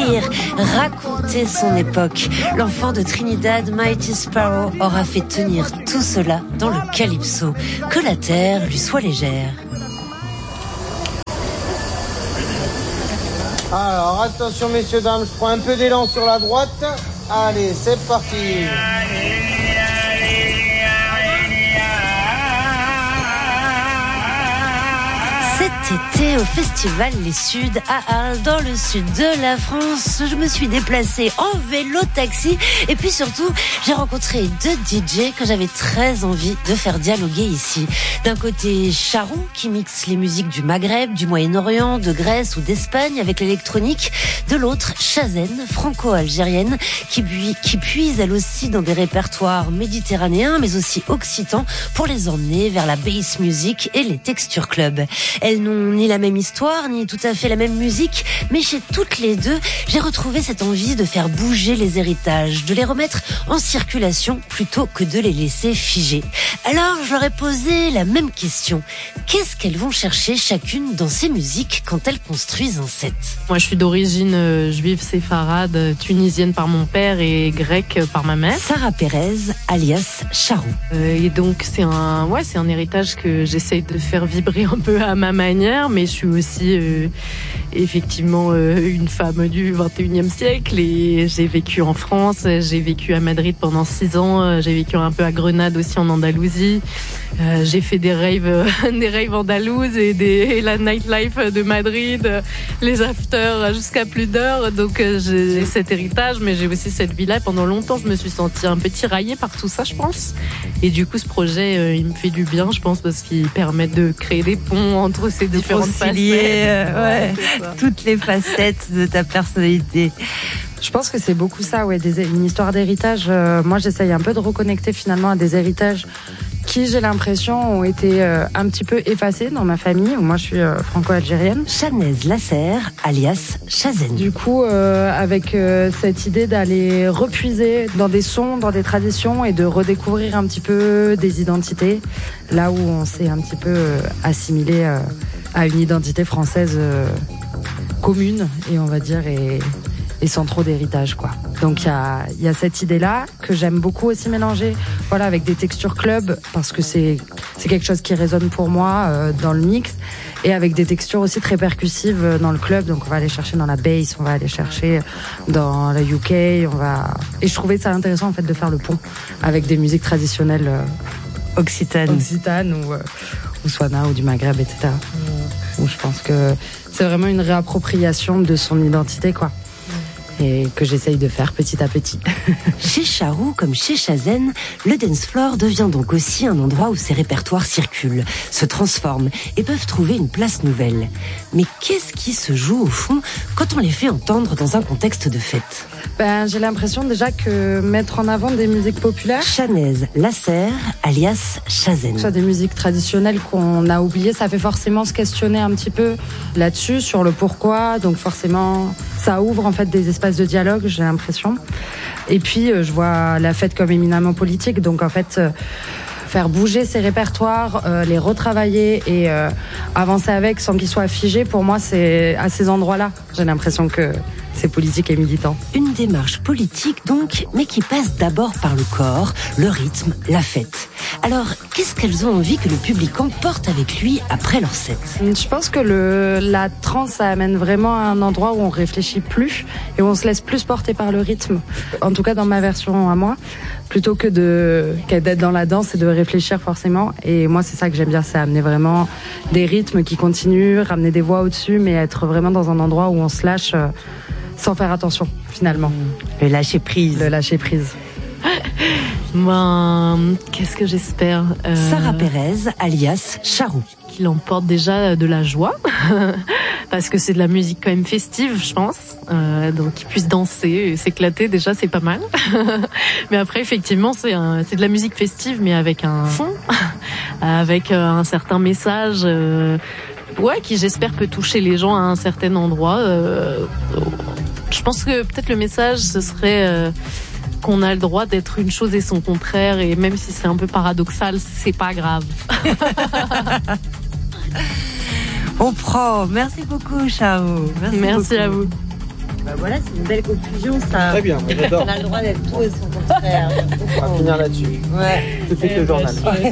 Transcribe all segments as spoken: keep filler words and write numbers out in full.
écrire, raconter son époque. L'enfant de Trinidad, Mighty Sparrow, aura fait tenir tout cela dans le calypso. Que la terre lui soit légère. Alors, attention messieurs, dames, je prends un peu d'élan sur la droite. Allez, c'est parti. Cet été, au festival Les Suds à Arles, dans le sud de la France, je me suis déplacée en vélo-taxi et puis surtout, j'ai rencontré deux D J que j'avais très envie de faire dialoguer ici. D'un côté, Charou, qui mixe les musiques du Maghreb, du Moyen-Orient, de Grèce ou d'Espagne avec l'électronique. De l'autre, Chazen, franco-algérienne, qui, bui- qui puise elle aussi dans des répertoires méditerranéens, mais aussi occitans, pour les emmener vers la bass music et les texture club. Elles n'ont ni la même histoire, ni tout à fait la même musique, mais chez toutes les deux, j'ai retrouvé cette envie de faire bouger les héritages, de les remettre en circulation plutôt que de les laisser figer. Alors, je leur ai posé la même question. Qu'est-ce qu'elles vont chercher chacune dans ces musiques quand elles construisent un set ? Moi, je suis d'origine euh, juive séfarade, tunisienne par mon père et grecque par ma mère. Sarah Pérez, alias Charou. Euh, et donc, c'est un, ouais, c'est un héritage que j'essaye de faire vibrer un peu à ma manière, mais je suis aussi euh, effectivement euh, une femme du vingt et unième siècle et j'ai vécu en France, j'ai vécu à Madrid pendant six ans, j'ai vécu un peu à Grenade aussi en Andalousie. Euh, j'ai fait des raves, euh, des raves andalouses et, des, et la nightlife de Madrid, euh, les afters jusqu'à plus d'heures. Donc euh, j'ai cet héritage, mais j'ai aussi cette vie-là. Pendant longtemps, je me suis sentie un peu tiraillée par tout ça, je pense. Et du coup, ce projet, euh, il me fait du bien, je pense, parce qu'il permet de créer des ponts entre ces de différentes concilier, facettes. Euh, ouais, toutes les facettes de ta personnalité. Je pense que c'est beaucoup ça, ouais, des, une histoire d'héritage. Euh, moi, j'essaye un peu de reconnecter finalement à des héritages qui, j'ai l'impression, ont été euh, un petit peu effacés dans ma famille, où moi je suis euh, franco-algérienne. Chanaise Lasserre, alias Chazen. Du coup, euh, avec euh, cette idée d'aller repuiser dans des sons, dans des traditions et de redécouvrir un petit peu des identités, là où on s'est un petit peu euh, assimilé euh, à une identité française euh, commune, et on va dire, et... et sans trop d'héritage, quoi. Donc il y a, y a cette idée-là que j'aime beaucoup aussi mélanger, voilà, avec des textures club, parce que c'est c'est quelque chose qui résonne pour moi euh, dans le mix, et avec des textures aussi très percussives dans le club. Donc on va aller chercher dans la bass, on va aller chercher dans la U K, on va. Et je trouvais ça intéressant en fait de faire le pont avec des musiques traditionnelles euh, occitanes, occitanes ou euh, ou Swana ou du Maghreb, et cetera. Mmh. Où je pense que c'est vraiment une réappropriation de son identité, quoi. Et que j'essaye de faire petit à petit. Chez Charou, comme chez Chazen, le dance floor devient donc aussi un endroit où ces répertoires circulent, se transforment et peuvent trouver une place nouvelle. Mais qu'est-ce qui se joue au fond quand on les fait entendre dans un contexte de fête ? Ben, j'ai l'impression déjà que mettre en avant des musiques populaires... Chanaise Lasserre, alias Chazen. Soit des musiques traditionnelles qu'on a oubliées, ça fait forcément se questionner un petit peu là-dessus, sur le pourquoi. Donc forcément, ça ouvre en fait des espaces de dialogue, j'ai l'impression. Et puis, je vois la fête comme éminemment politique. Donc en fait... faire bouger ces répertoires, euh, les retravailler et euh, avancer avec sans qu'ils soient figés, pour moi, c'est à ces endroits-là. J'ai l'impression que c'est politique et militant. Une démarche politique donc, mais qui passe d'abord par le corps, le rythme, la fête. Alors, qu'est-ce qu'elles ont envie que le public emporte avec lui après leur set ? Je pense que le, la trance, ça amène vraiment à un endroit où on réfléchit plus et où on se laisse plus porter par le rythme. En tout cas, dans ma version à moi, plutôt que de, que d'être dans la danse et de réfléchir forcément. Et moi, c'est ça que j'aime bien, c'est amener vraiment des rythmes qui continuent, ramener des voix au-dessus, mais être vraiment dans un endroit où on se lâche euh, sans faire attention, finalement. Le lâcher prise. Le lâcher prise. Ben, qu'est-ce que j'espère euh... Sarah Pérez, alias Charou. Qu'il emporte déjà de la joie, parce que c'est de la musique quand même festive, je pense. Euh, donc qu'il puisse danser et s'éclater, déjà c'est pas mal. Mais après, effectivement, c'est, un, c'est de la musique festive, mais avec un fond, avec un certain message, euh, ouais, qui j'espère peut toucher les gens à un certain endroit. Euh, je pense que peut-être le message, ce serait... Euh, qu'on a le droit d'être une chose et son contraire, et même si c'est un peu paradoxal, c'est pas grave. On prend. Merci beaucoup, Chao. Merci, Merci à vous. Bah voilà, c'est une belle conclusion, ça. Très bien, moi, j'adore. On a le droit d'être tout et son contraire. On va finir là-dessus. Ouais. Tout de suite le journal.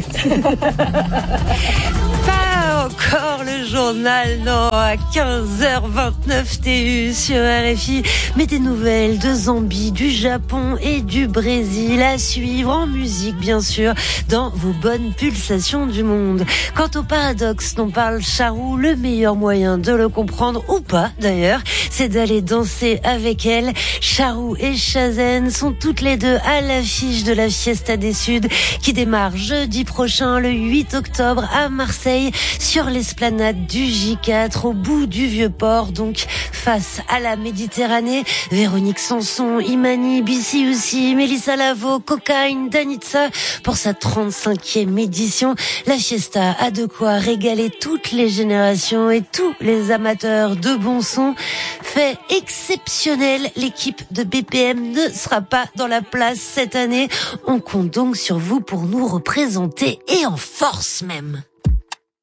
Pas encore le journal, non, à quinze heures vingt-neuf T U sur R F I. Mais des nouvelles de Zambie, du Japon et du Brésil à suivre en musique, bien sûr, dans vos bonnes pulsations du monde. Quant au paradoxe dont parle Charou, le meilleur moyen de le comprendre, ou pas d'ailleurs, c'est d'aller danser avec elle. Charou et Chazen sont toutes les deux à l'affiche de la Fiesta des Suds qui démarre jeudi prochain, le huit octobre, à Marseille, sur l'esplanade du J quatre, au bout du Vieux-Port, donc face à la Méditerranée. Véronique Sanson, Imani, Bissi aussi, Mélissa Lavo, Cocaine, Danitza, pour sa trente-cinquième édition. La Fiesta a de quoi régaler toutes les générations et tous les amateurs de bon son. Fait exceptionnel, l'équipe de B P M ne sera pas dans la place cette année. On compte donc sur vous pour nous représenter, et en force même.